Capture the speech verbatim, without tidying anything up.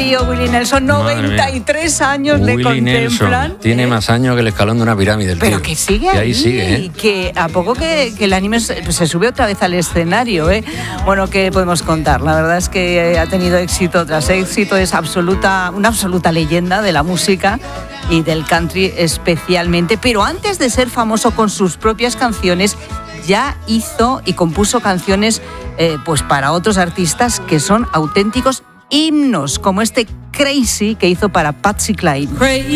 tío Willie Nelson, noventa y tres años Willie le contemplan. Nelson tiene ¿eh? más años que el escalón de una pirámide. El Pero tío. que sigue y ahí. ahí, sigue, ¿eh? que a poco que, que el anime se, se sube otra vez al escenario, ¿eh? Bueno, ¿qué podemos contar? La verdad es que ha tenido éxito tras éxito, es absoluta, una absoluta leyenda de la música y del country especialmente, pero antes de ser famoso con sus propias canciones, ya hizo y compuso canciones eh, pues para otros artistas que son auténticos himnos, como este Crazy que hizo para Patsy Cline.